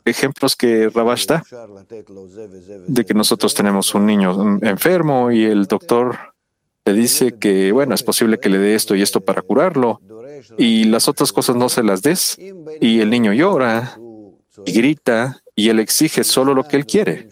ejemplos que Rabash da, de que nosotros tenemos un niño enfermo y el doctor le dice que, bueno, es posible que le dé esto y esto para curarlo, y las otras cosas no se las des, y el niño llora y grita, y él exige solo lo que él quiere.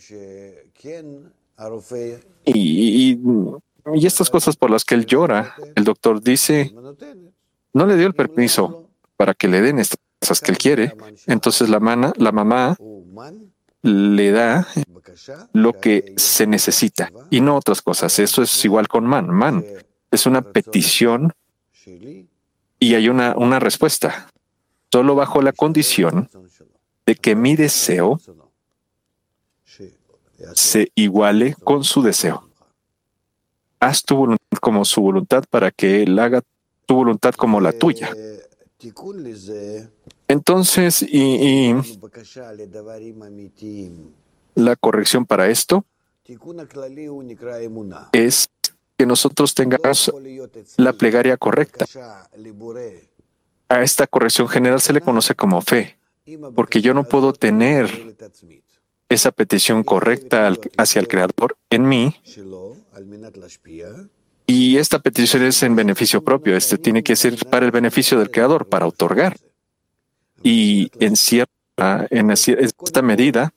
Y, y, y estas cosas por las que él llora, el doctor dice, no le dio el permiso para que le den estas cosas que él quiere. Entonces la mamá le da lo que se necesita y no otras cosas. Eso es igual con man. Man es una petición y hay una respuesta, solo bajo la condición de que mi deseo se iguale con su deseo. Haz tu voluntad como su voluntad para que él haga tu voluntad como la tuya. Entonces, la corrección para esto es que nosotros tengamos la plegaria correcta. A esta corrección general se le conoce como fe, porque yo no puedo tener esa petición correcta hacia el Creador en mí, y esta petición es en beneficio propio. Este tiene que ser para el beneficio del Creador, para otorgar. Y en esta medida,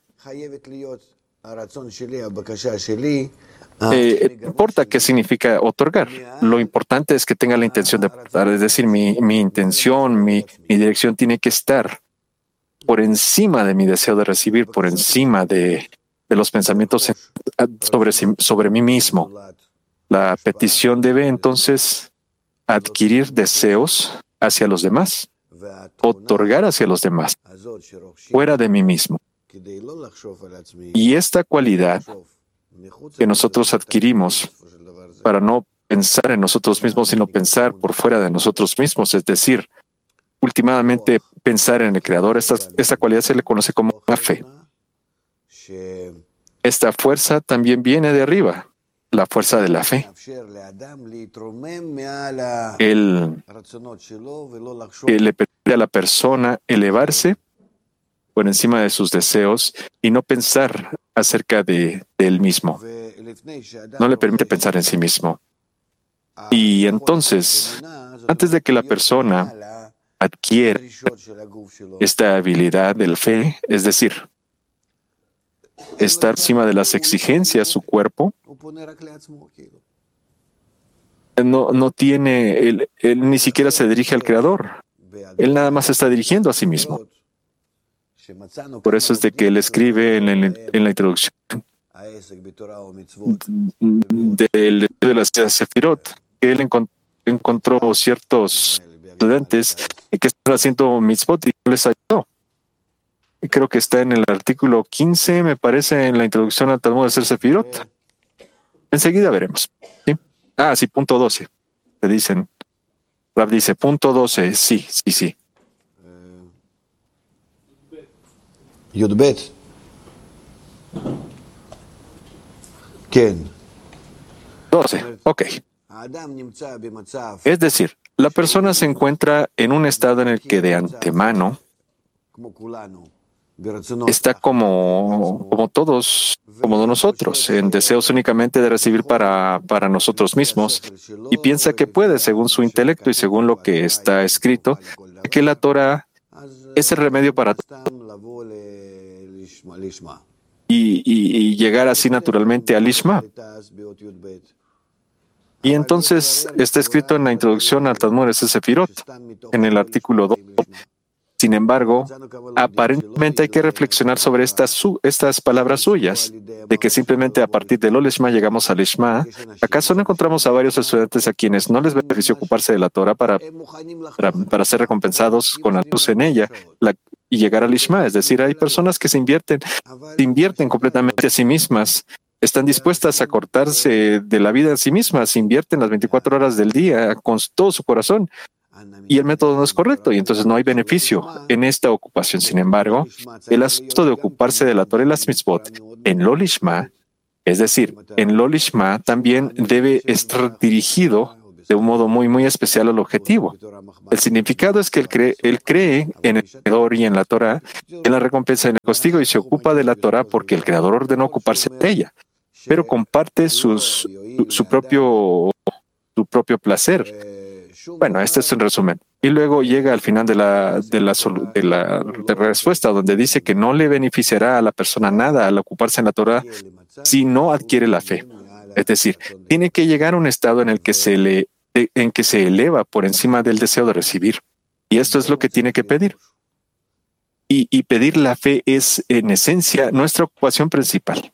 no importa qué significa otorgar. Lo importante es que tenga la intención de aportar. Es decir, mi intención, mi dirección tiene que estar por encima de mi deseo de recibir, por encima de los pensamientos sobre mí mismo. La petición debe entonces adquirir deseos hacia los demás, otorgar hacia los demás, fuera de mí mismo. Y esta cualidad que nosotros adquirimos para no pensar en nosotros mismos, sino pensar por fuera de nosotros mismos, es decir, últimamente pensar en el Creador, esta cualidad se le conoce como la fe. Esta fuerza también viene de arriba, la fuerza de la fe. Le permite a la persona elevarse por encima de sus deseos y no pensar acerca de él mismo. No le permite pensar en sí mismo. Y entonces, antes de que la persona adquiera esta habilidad del fe, es decir, estar encima de las exigencias, su cuerpo no tiene, él ni siquiera se dirige al Creador. Él nada más se está dirigiendo a sí mismo. Por eso es de que él escribe en la introducción de las Sefirot, que él encontró ciertos estudiantes que están haciendo mitzvot y les ayudó. Creo que está en el artículo 15, me parece, en la introducción al Talmud de Ser Sefirot. Enseguida veremos. ¿Sí? Sí, punto 12. Te dicen, Rab dice, punto 12, sí. Yudbet. ¿Quién? 12, ok. Es decir, la persona se encuentra en un estado en el que de antemano está como todos, como nosotros, en deseos únicamente de recibir para nosotros mismos, y piensa que puede, según su intelecto y según lo que está escrito, que la Torah es el remedio para todo, y llegar así naturalmente al Lishma. Y entonces está escrito en la introducción al Talmud de Sefirot, en el artículo 2. Sin embargo, aparentemente hay que reflexionar sobre estas palabras suyas, de que simplemente a partir del Lishma llegamos al Lishma. ¿Acaso no encontramos a varios estudiantes a quienes no les benefició ocuparse de la Torah para ser recompensados con la luz en ella y llegar al Lishma? Es decir, hay personas que se invierten completamente a sí mismas, están dispuestas a cortarse de la vida a sí mismas, invierten las 24 horas del día con todo su corazón. Y el método no es correcto, y entonces no hay beneficio en esta ocupación. Sin embargo, el asunto de ocuparse de la Torah y las mitzvot en lo lishma, es decir, en lo lishma también debe estar dirigido de un modo muy, muy especial al objetivo. El significado es que él cree en el Creador y en la Torá, en la recompensa y en el castigo, y se ocupa de la Torá porque el Creador ordenó ocuparse de ella, pero comparte su propio placer. Bueno, este es un resumen. Y luego llega al final de la respuesta, donde dice que no le beneficiará a la persona nada al ocuparse en la Torá si no adquiere la fe. Es decir, tiene que llegar a un estado en que se eleva por encima del deseo de recibir. Y esto es lo que tiene que pedir. Y pedir la fe es, en esencia, nuestra ocupación principal.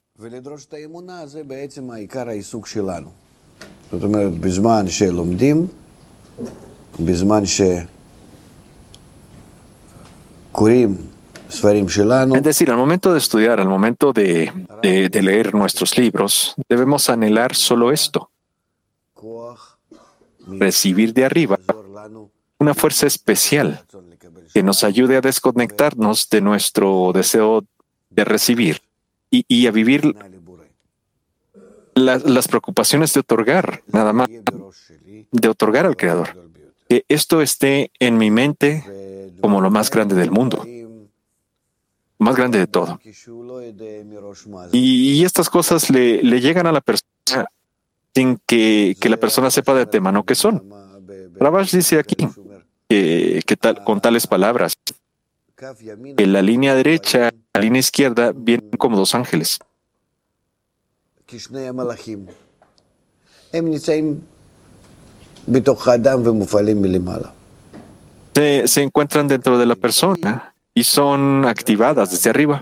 Es decir, al momento de estudiar, al momento de leer nuestros libros, debemos anhelar solo esto: recibir de arriba una fuerza especial que nos ayude a desconectarnos de nuestro deseo de recibir y a vivir las preocupaciones de otorgar, nada más, de otorgar al Creador. Que esto esté en mi mente como lo más grande del mundo, más grande de todo. Y estas cosas le llegan a la persona sin que la persona sepa de antemano qué son. Rabash dice aquí con tales palabras, que la línea derecha y la línea izquierda vienen como dos ángeles. Se encuentran dentro de la persona y son activadas desde arriba.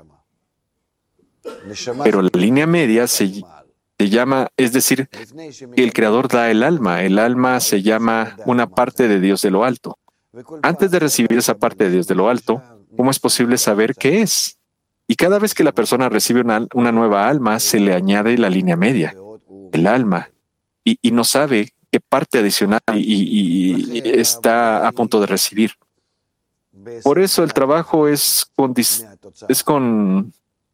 Pero la línea media se llama, es decir, el Creador da el alma. El alma se llama una parte de Dios de lo alto. Antes de recibir esa parte de Dios de lo alto, ¿cómo es posible saber qué es? Y cada vez que la persona recibe una nueva alma, se le añade la línea media, el alma, y no sabe qué parte adicional y está a punto de recibir. Por eso el trabajo es con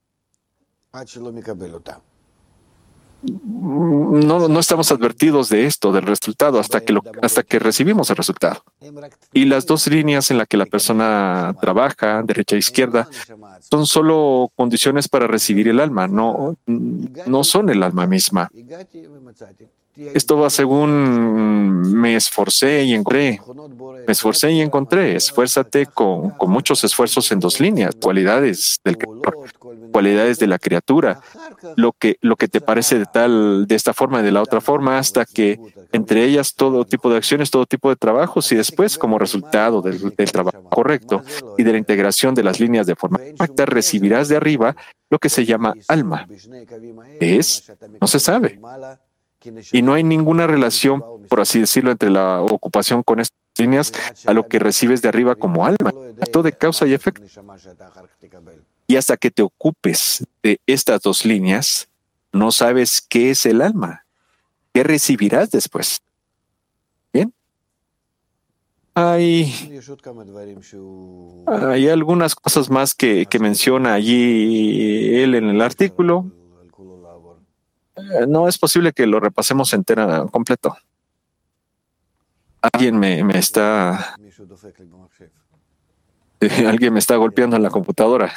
no estamos advertidos de esto, del resultado, hasta que recibimos el resultado. Y las dos líneas en las que la persona trabaja, derecha e izquierda, son solo condiciones para recibir el alma, no son el alma misma. Esto va según me esforcé y encontré. Me esforcé y encontré. Esfuérzate con muchos esfuerzos en dos líneas: cualidades del creador, cualidades de la criatura, lo que te parece de esta forma y de la otra forma, hasta que entre ellas todo tipo de acciones, todo tipo de trabajos, y después, como resultado del trabajo correcto y de la integración de las líneas de forma correcta, recibirás de arriba lo que se llama alma. ¿Qué es? No se sabe. Y no hay ninguna relación, por así decirlo, entre la ocupación con estas líneas a lo que recibes de arriba como alma. Acto de causa y efecto. Y hasta que te ocupes de estas dos líneas, no sabes qué es el alma. ¿Qué recibirás después? Bien. Hay algunas cosas más que menciona allí él en el artículo. No es posible que lo repasemos entera, completo. Alguien me está golpeando en la computadora.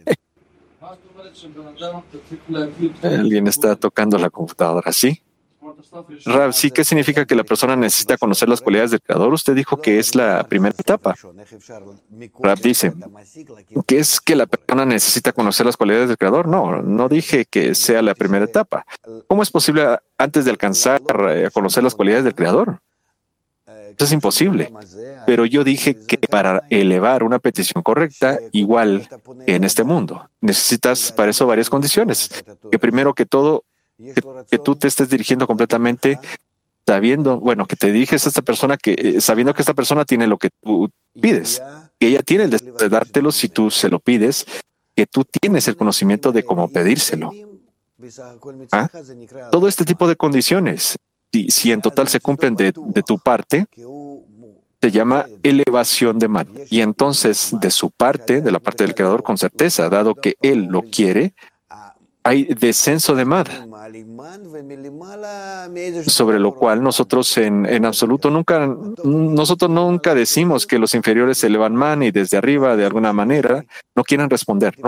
Alguien está tocando la computadora, ¿sí? Rab, ¿sí? ¿Qué significa que la persona necesita conocer las cualidades del Creador? Usted dijo que es la primera etapa. Rab dice, ¿qué es que la persona necesita conocer las cualidades del Creador? No dije que sea la primera etapa. ¿Cómo es posible antes de alcanzar a conocer las cualidades del Creador? Eso es imposible. Pero yo dije que para elevar una petición correcta, igual que en este mundo, necesitas para eso varias condiciones. Que primero que todo, que tú te estés dirigiendo completamente sabiendo, que te diriges a esta persona sabiendo que esta persona tiene lo que tú pides, que ella tiene el deseo de dártelo si tú se lo pides, que tú tienes el conocimiento de cómo pedírselo. Todo este tipo de condiciones, si en total se cumplen de tu parte, se llama elevación de man. Y entonces, de su parte, de la parte del Creador, con certeza, dado que Él lo quiere, hay descenso de Mad, sobre lo cual nosotros en absoluto nunca decimos que los inferiores se elevan Man y desde arriba, de alguna manera, no quieren responder, ¿no?